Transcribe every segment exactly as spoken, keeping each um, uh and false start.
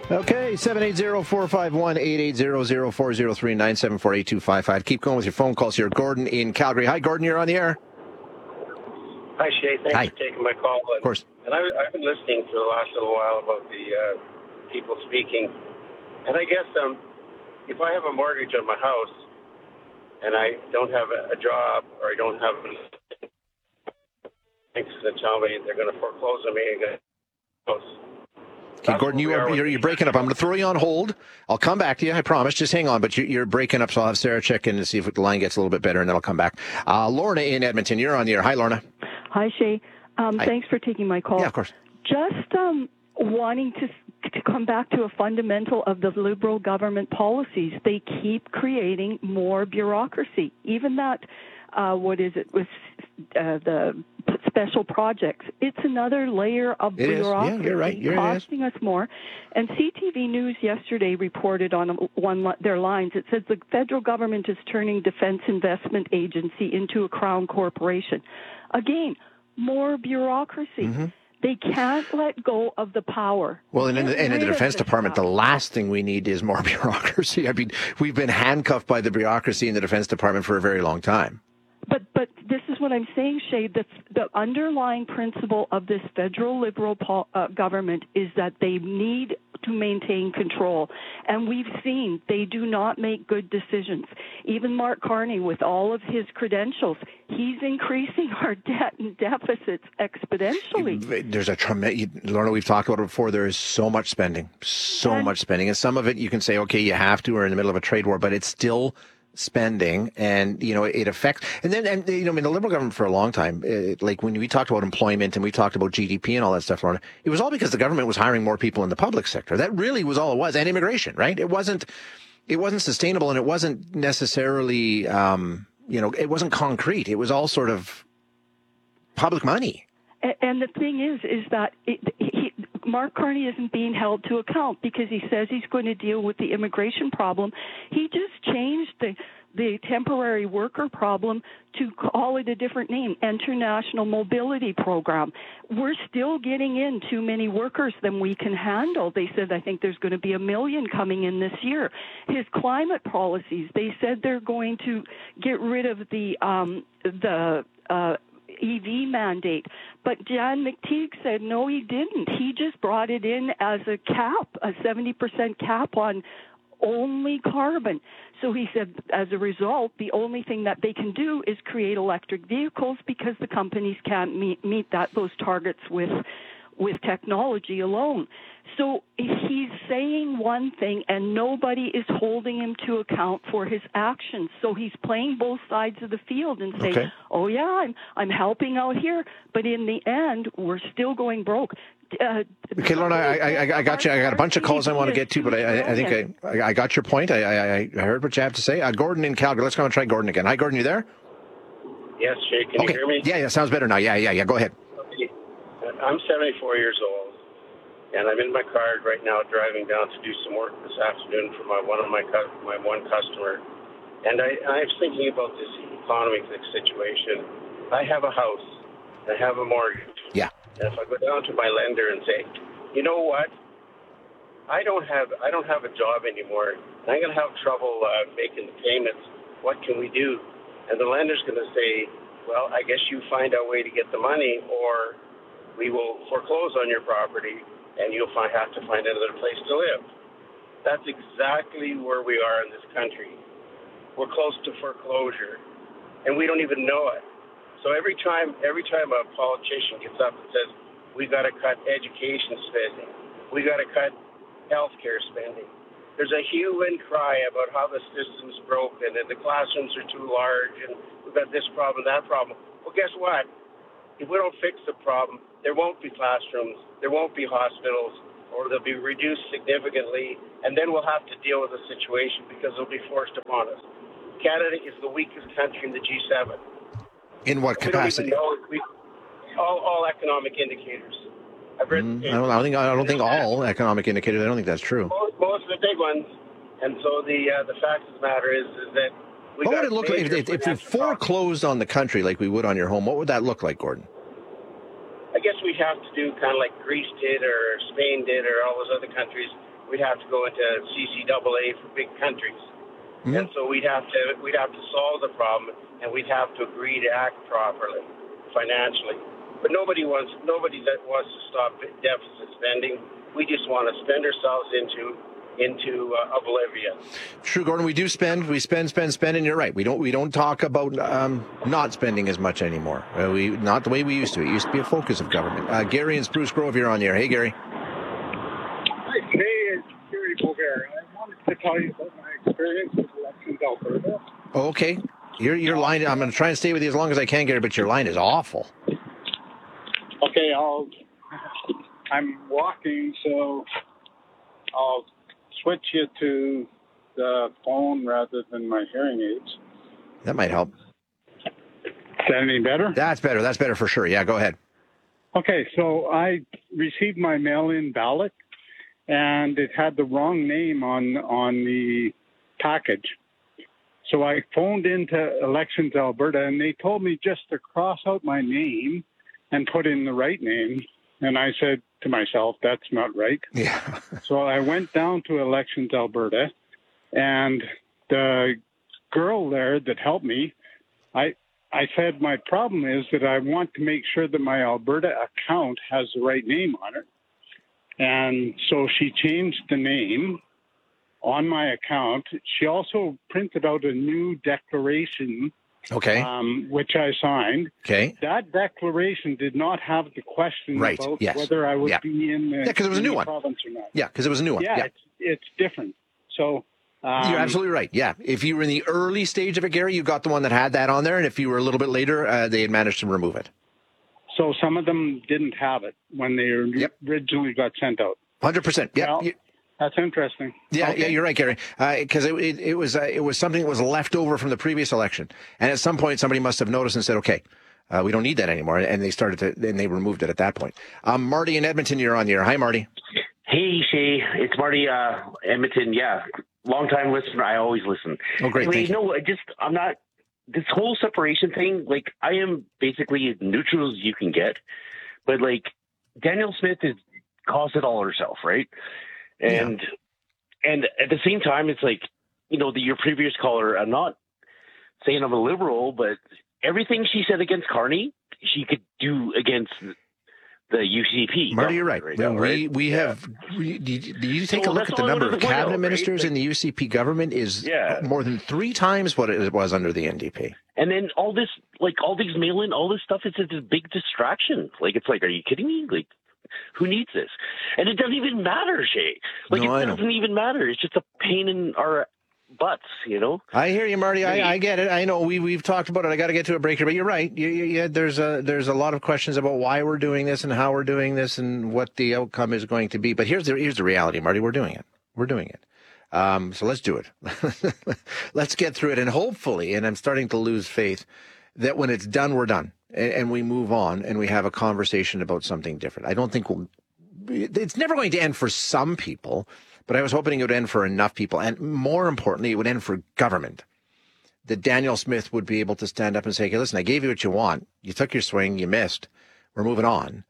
Okay, seven eight zero, four five one, eight eight zero zero, four zero three, nine seven four, eight two five five. Keep going with your phone calls here. Gordon in Calgary. Hi, Gordon, you're on the air. Hi, Shay. Thanks Hi. for taking my call. And, of course. And I, I've been listening for the last little while about the uh, people speaking. And I guess um, if I have a mortgage on my house and I don't have a, a job or I don't have a banks that tell me they're going to foreclose on me and get a house. Okay, That's Gordon, you are, you're, you're breaking up. I'm going to throw you on hold. I'll come back to you, I promise. Just hang on, but you, you're breaking up, so I'll have Sarah check in and see if the line gets a little bit better, and then I'll come back. Uh, Lorna in Edmonton, you're on the air. Hi, Lorna. Hi, Shay. Um, Hi. Thanks for taking my call. Yeah, of course. Just um, wanting to to come back to a fundamental of the Liberal government policies. They keep creating more bureaucracy. Even that, uh, what is it, with uh, the special projects. It's another layer of It bureaucracy is. Yeah, you're right. You're costing us more. And C T V News yesterday reported on one their lines. It says the federal government is turning Defense Investment Agency into a crown corporation. Again, more bureaucracy. Mm-hmm. They can't let go of the power. Well, and in the, and in the Get rid of Defense this Department, stuff. the last thing we need is more bureaucracy. I mean, we've been handcuffed by the bureaucracy in the Defense Department for a very long time. But but this is what I'm saying, Shay. The, the underlying principle of this federal Liberal pol- uh, government is that they need to maintain control. And we've seen they do not make good decisions. Even Mark Carney, with all of his credentials, he's increasing our debt and deficits exponentially. There's a tremendous, Lorna, we've talked about it before, there is so much spending, so And- much spending. And some of it you can say, okay, you have to, or in the middle of a trade war, but it's still spending, and you know it affects. And then, and you know, I mean, the Liberal government for a long time, it, like when we talked about employment and we talked about G D P and all that stuff, Lorna, it was all because the government was hiring more people in the public sector. That really was all it was, and immigration, right? It wasn't, it wasn't sustainable, and it wasn't necessarily, um, you know, it wasn't concrete. It was all sort of public money. And, and the thing is, is that it, he, Mark Carney isn't being held to account because he says he's going to deal with the immigration problem. He just changed the the temporary worker problem to call it a different name, International Mobility Program. We're still getting in too many workers than we can handle. They said, I think there's going to be a million coming in this year. His climate policies, they said they're going to get rid of the um, the uh, E V mandate. But Jan McTeague said, no, he didn't. He just brought it in as a cap, a seventy percent cap on only carbon. So he said, as a result, the only thing that they can do is create electric vehicles because the companies can't meet, meet that those targets with with technology alone. So he's saying one thing and nobody is holding him to account for his actions. So he's playing both sides of the field and saying, Okay. oh yeah, I'm I'm helping out here, but in the end, we're still going broke. Uh, Okay, Lorna, I, I, I got you. I got a bunch of calls I want to get to, but I, I, I think I, I got your point. I, I, I heard what you have to say. Uh, Gordon in Calgary. Let's go and try Gordon again. Hi, Gordon. You there? Yes, Shay. Can okay. you hear me? Yeah, yeah. Sounds better now. Yeah, yeah, yeah. Go ahead. Okay. I'm seventy-four years old, and I'm in my car right now driving down to do some work this afternoon for my one of my my one customer. And I, I was thinking about this economy situation. I have a house. I have a mortgage. Yeah. And if I go down to my lender and say, you know what, I don't have I don't have a job anymore, and I'm going to have trouble uh, making the payments. What can we do? And the lender's going to say, well, I guess you find a way to get the money, or we will foreclose on your property, and you'll find, have to find another place to live. That's exactly where we are in this country. We're close to foreclosure, and we don't even know it. So every time, every time a politician gets up and says, we got to cut education spending, we got to cut healthcare spending, there's a hue and cry about how the system's broken and the classrooms are too large and we've got this problem, that problem. Well, guess what? If we don't fix the problem, there won't be classrooms, there won't be hospitals, or they'll be reduced significantly, and then we'll have to deal with the situation because it'll be forced upon us. Canada is the weakest country in the G seven. In what capacity? We don't even know, we, all, all economic indicators. I've read Mm, I, don't, I don't think I don't think all economic indicators. I don't think that's true. Most, most of the big ones, and so the uh, the fact of the matter is is that we What got would it look like if, if, if you foreclosed on the country like we would on your home? What would that look like, Gordon? I guess we have to do kind of like Greece did or Spain did or all those other countries. we'd have to go into C C A A for big countries. Mm-hmm. And so we'd have to we'd have to solve the problem, and we'd have to agree to act properly financially. But nobody wants nobody that wants to stop deficit spending. We just want to spend ourselves into into uh, oblivion. True, Gordon. We do spend, we spend, spend, spend, and you're right. We don't we don't talk about um, not spending as much anymore. Uh, we not the way we used to. It used to be a focus of government. Uh, Gary in Spruce Grove, you're on the air. Hey, Gary. Hi, hey, it's Gary Bover. I wanted to tell you about my experience with elections Alberta. Oh, okay. Your your line. I'm going to try and stay with you as long as I can, Gary. But your line is awful. Okay, I'll. I'm walking, so I'll switch you to the phone rather than my hearing aids. That might help. Is that any better? That's better. That's better for sure. Yeah, go ahead. Okay, so I received my mail-in ballot, and it had the wrong name on on the package. So I phoned into Elections Alberta, and they told me just to cross out my name and put in the right name. And I said to myself, that's not right. Yeah. So I went down to Elections Alberta, and the girl there that helped me, I I said, my problem is that I want to make sure that my Alberta account has the right name on it. And so she changed the name on my account. She also printed out a new declaration, okay, um, which I signed. Okay. That declaration did not have the question right. about yes. whether I would yeah. be in the, yeah, because it was a new one. province or not. Yeah, because it was a new one. Yeah, yeah. It's, it's different. So um, you're absolutely right. Yeah, if you were in the early stage of it, Gary, you got the one that had that on there, and if you were a little bit later, uh, they had managed to remove it. So some of them didn't have it when they yep. originally got sent out. one hundred percent. Yeah. Well, that's interesting. Yeah, okay. yeah, you're right, Gary. Because uh, it, it, it was uh, it was something that was left over from the previous election, and at some point somebody must have noticed and said, "Okay, uh, we don't need that anymore," and they started to, and they removed it at that point. Um, Marty in Edmonton, you're on the air. Hi, Marty. Hey, Shay. It's Marty, uh, Edmonton. Yeah, long time listener. I always listen. Oh, great. Anyway, Thank you. No, I just I'm not. This whole separation thing, like I am basically as neutral as you can get, but like Danielle Smith has caused it all herself, right? And yeah. and at the same time, it's like, you know, the, your previous caller, I'm not saying I'm a liberal, but everything she said against Carney, she could do against the U C P. Marty, you're right. right now, now, we right? we yeah. have. We, do, you, do you take so a look at the number of cabinet out, ministers right? in the U C P government is yeah. more than three times what it was under the N D P. And then all this, like all these mail-in, all this stuff is just a big distraction. Like it's like, are you kidding me? Like, who needs this? And it doesn't even matter, Shay. Like no, it doesn't even matter. It's just a pain in our butts, you know. I hear you, Marty. I, I get it. I know we we've talked about it. I got to get to a break here, but you're right. You, you, you, there's a there's a lot of questions about why we're doing this and how we're doing this and what the outcome is going to be. But here's the here's the reality, Marty. We're doing it. We're doing it. Um, so let's do it. Let's get through it, and hopefully, and I'm starting to lose faith that when it's done, we're done, and, and we move on, and we have a conversation about something different. I don't think we'll. It's never going to end for some people. But I was hoping it would end for enough people. And more importantly, it would end for government. That Danielle Smith would be able to stand up and say, okay, listen, I gave you what you want. You took your swing. You missed. We're moving on.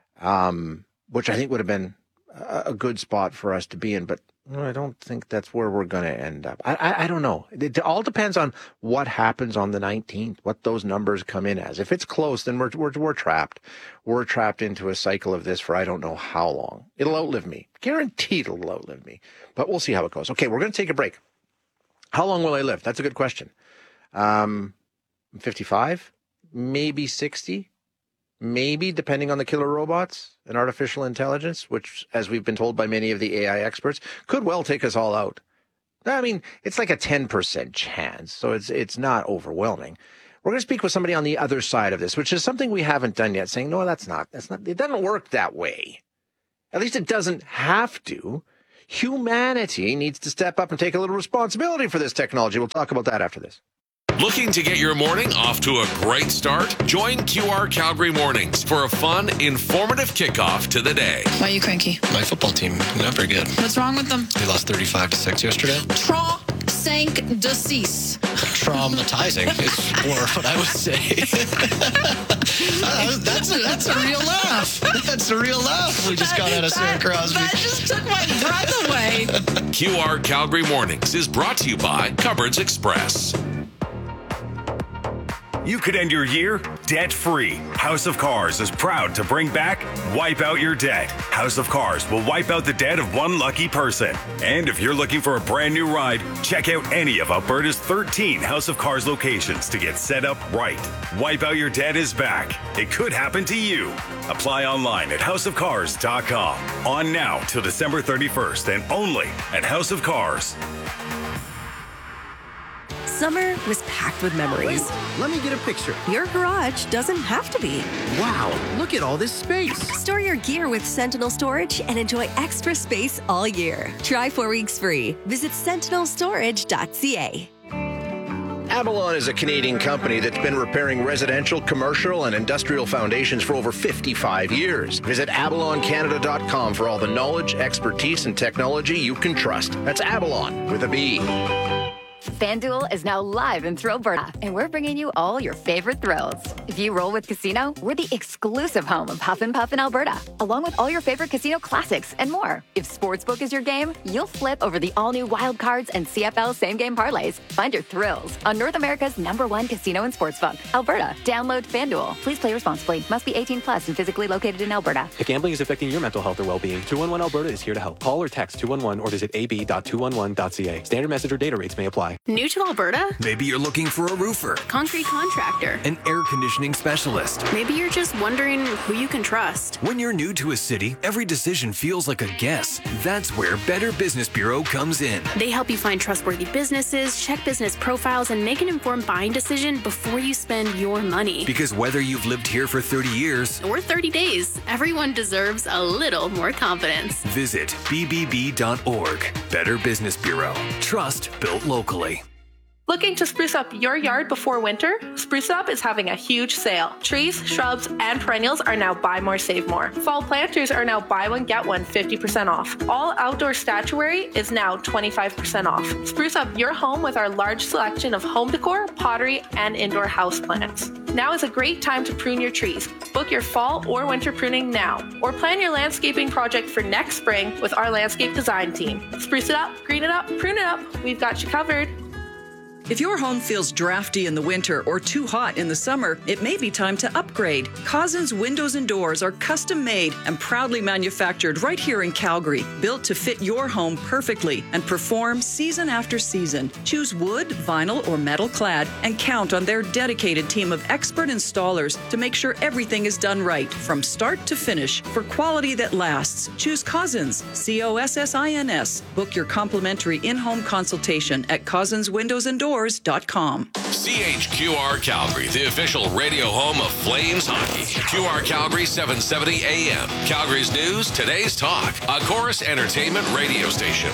Um, which I think would have been a good spot for us to be in. But I don't think that's where we're going to end up. I, I, I don't know. It all depends on what happens on the nineteenth, what those numbers come in as. If it's close, then we're, we're, we're trapped. We're trapped into a cycle of this for I don't know how long. It'll outlive me. Guaranteed it'll outlive me. But we'll see how it goes. Okay, we're going to take a break. How long will I live? That's a good question. Um, I'm fifty-five, maybe sixty, maybe depending on the killer robots and artificial intelligence, which, as we've been told by many of the A I experts, could well take us all out. I mean, it's like a ten percent chance, so it's it's not overwhelming. We're going to speak with somebody on the other side of this, which is something we haven't done yet, saying, no, that's not, that's not, it doesn't work that way. At least it doesn't have to. Humanity needs to step up and take a little responsibility for this technology. We'll talk about that after this. Looking to get your morning off to a great start? Join Q R Calgary Mornings for a fun, informative kickoff to the day. Why are you cranky? My football team, not very good. What's wrong with them? They lost thirty-five to six yesterday. Trois, cinq, de six. Traumatizing is more what I would say. uh, that's, a, that's a real laugh. That's a real laugh we just got out of Sarah Crosby. That just took my breath away. Q R Calgary Mornings is brought to you by Cupboards Express. You could end your year debt-free. House of Cars is proud to bring back Wipe Out Your Debt. House of Cars will wipe out the debt of one lucky person. And if you're looking for a brand new ride, check out any of Alberta's thirteen House of Cars locations to get set up right. Wipe Out Your Debt is back. It could happen to you. Apply online at house of cars dot com. On now till December thirty-first and only at House of Cars. Summer was packed with memories. Wait, let me get a picture. Your garage doesn't have to be. Wow, look at all this space. Store your gear with Sentinel Storage and enjoy extra space all year. Try four weeks free. Visit sentinel storage dot c a. Avalon is a Canadian company that's been repairing residential, commercial, and industrial foundations for over fifty-five years. Visit avalon canada dot com for all the knowledge, expertise, and technology you can trust. That's Avalon with a B. FanDuel is now live in Thrillberta, and we're bringing you all your favorite thrills. If you roll with Casino, we're the exclusive home of Huff and Puff in Alberta, along with all your favorite casino classics and more. If Sportsbook is your game, you'll flip over the all-new Wild Cards and C F L same-game parlays. Find your thrills on North America's number one casino and sportsbook, Alberta. Download FanDuel. Please play responsibly. Must be eighteen plus and physically located in Alberta. If gambling is affecting your mental health or well-being, two one one Alberta is here to help. Call or text two one one or visit a b dot two one one dot c a. Standard message or data rates may apply. New to Alberta? Maybe you're looking for a roofer, concrete contractor, an air conditioning specialist. Maybe you're just wondering who you can trust. When you're new to a city, every decision feels like a guess. That's where Better Business Bureau comes in. They help you find trustworthy businesses, check business profiles, and make an informed buying decision before you spend your money. Because whether you've lived here for thirty years or thirty days, everyone deserves a little more confidence. Visit b b b dot org. Better Business Bureau. Trust built locally. Looking to spruce up your yard before winter? Spruce Up is having a huge sale. Trees, shrubs, and perennials are now buy more, save more. Fall planters are now buy one, get one fifty percent off. All outdoor statuary is now twenty-five percent off. Spruce up your home with our large selection of home decor, pottery, and indoor houseplants. Now is a great time to prune your trees. Book your fall or winter pruning now, or plan your landscaping project for next spring with our landscape design team. Spruce it up, green it up, prune it up. We've got you covered. If your home feels drafty in the winter or too hot in the summer, it may be time to upgrade. Cousins Windows and Doors are custom made and proudly manufactured right here in Calgary, built to fit your home perfectly and perform season after season. Choose wood, vinyl, or metal clad and count on their dedicated team of expert installers to make sure everything is done right from start to finish for quality that lasts. Choose Cousins, C O S S I N S. Book your complimentary in-home consultation at cousins windows and doors dot com. C H Q R Calgary, the official radio home of Flames hockey. Q R Calgary seven seventy A M. Calgary's news, today's talk. A Chorus Entertainment radio station.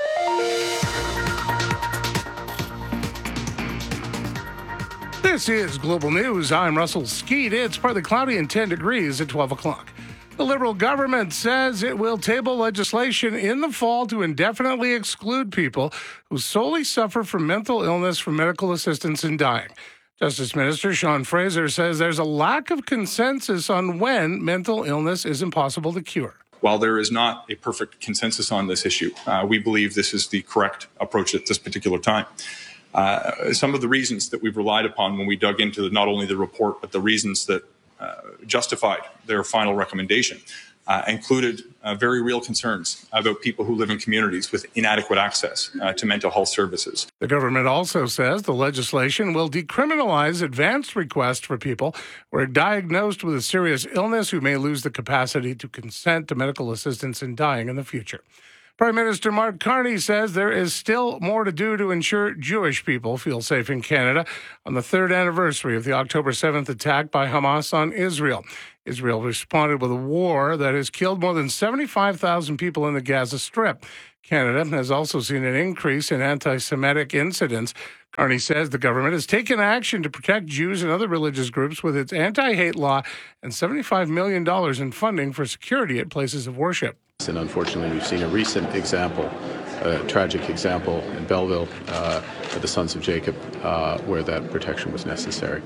This is Global News. I'm Russell Skeet. It's partly cloudy and ten degrees at twelve o'clock. The Liberal government says it will table legislation in the fall to indefinitely exclude people who solely suffer from mental illness from medical assistance in dying. Justice Minister Sean Fraser says there's a lack of consensus on when mental illness is impossible to cure. While there is not a perfect consensus on this issue, uh, we believe this is the correct approach at this particular time. Uh, some of the reasons that we've relied upon when we dug into the, not only the report, but the reasons that Uh, justified their final recommendation, uh, included uh, very real concerns about people who live in communities with inadequate access uh, to mental health services. The government also says the legislation will decriminalize advanced requests for people who are diagnosed with a serious illness who may lose the capacity to consent to medical assistance in dying in the future. Prime Minister Mark Carney says there is still more to do to ensure Jewish people feel safe in Canada on the third anniversary of the October seventh attack by Hamas on Israel. Israel responded with a war that has killed more than seventy-five thousand people in the Gaza Strip. Canada has also seen an increase in anti-Semitic incidents. Carney says the government has taken action to protect Jews and other religious groups with its anti-hate law and seventy-five million dollars in funding for security at places of worship. And unfortunately, we've seen a recent example a tragic example in Belleville uh, at the Sons of Jacob, uh, where that protection was necessary.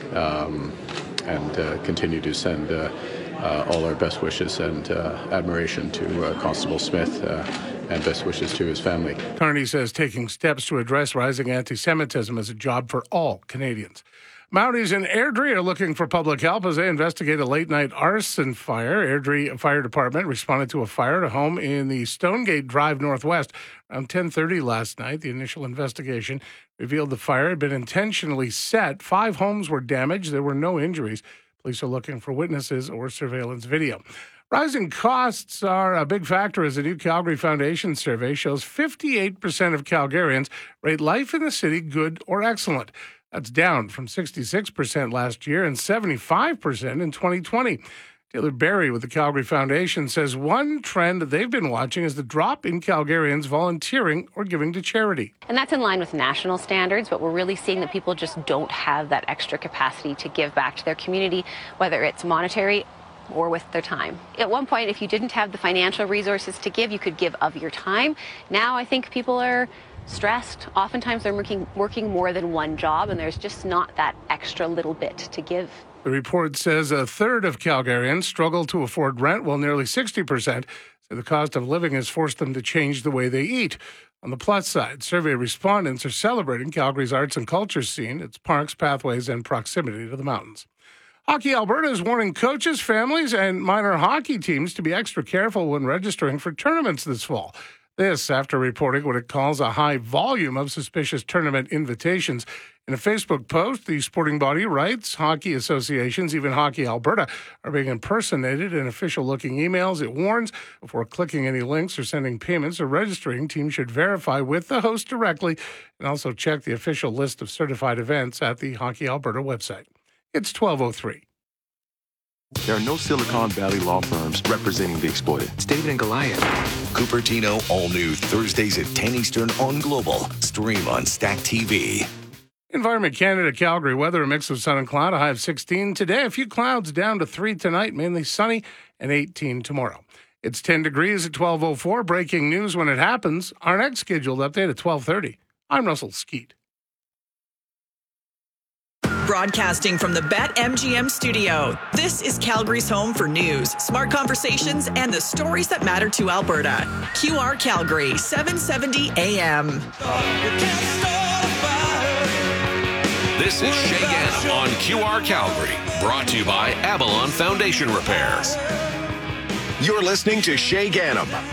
Um, and uh, continue to send uh, uh, all our best wishes and uh, admiration to uh, Constable Smith uh, and best wishes to his family. Carney says taking steps to address rising anti-Semitism is a job for all Canadians. Mounties in Airdrie are looking for public help as they investigate a late-night arson fire. Airdrie Fire Department responded to a fire at a home in the Stonegate Drive Northwest around ten thirty last night. The initial investigation revealed the fire had been intentionally set. Five homes were damaged. There were no injuries. Police are looking for witnesses or surveillance video. Rising costs are a big factor as a new Calgary Foundation survey shows fifty-eight percent of Calgarians rate life in the city good or excellent. That's down from sixty-six percent last year and seventy-five percent in twenty twenty. Taylor Berry with the Calgary Foundation says one trend they've been watching is the drop in Calgarians volunteering or giving to charity. And that's in line with national standards, but we're really seeing that people just don't have that extra capacity to give back to their community, whether it's monetary or with their time. At one point, if you didn't have the financial resources to give, you could give of your time. Now I think people are stressed. Oftentimes they're working, working more than one job, and there's just not that extra little bit to give. The report says a third of Calgarians struggle to afford rent, while nearly sixty percent say the cost of living has forced them to change the way they eat. On the plus side, survey respondents are celebrating Calgary's arts and culture scene, its parks, pathways, and proximity to the mountains. Hockey Alberta is warning coaches, families, and minor hockey teams to be extra careful when registering for tournaments this fall. This after reporting what it calls a high volume of suspicious tournament invitations. In a Facebook post, the sporting body writes, hockey associations, even Hockey Alberta, are being impersonated in official-looking emails. It warns before clicking any links or sending payments or registering, teams should verify with the host directly and also check the official list of certified events at the Hockey Alberta website. It's twelve oh three. There are no Silicon Valley law firms representing the exploited. It's David and Goliath. Cupertino, all new Thursdays at ten Eastern on Global. Stream on Stack T V. Environment Canada, Calgary. Weather, a mix of sun and cloud, a high of sixteen today. A few clouds down to three tonight, mainly sunny, and eighteen tomorrow. It's ten degrees at twelve oh four. Breaking news when it happens. Our next scheduled update at twelve thirty. I'm Russell Skeet. Broadcasting from the BetMGM studio, this is Calgary's home for news, smart conversations, and the stories that matter to Alberta. Q R Calgary, seven seventy A M. This is Shay Ganam on Q R Calgary, brought to you by Avalon Foundation Repairs. You're listening to Shay Ganam